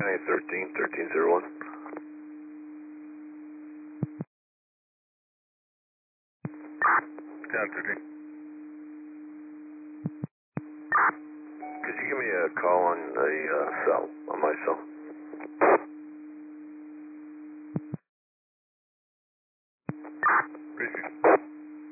1301. Down 13. Could you give me a call on the cell, on my cell?